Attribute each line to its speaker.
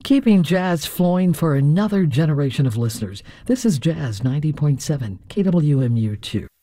Speaker 1: keeping jazz flowing for another generation of listeners. This is Jazz 90.7 KWMU2.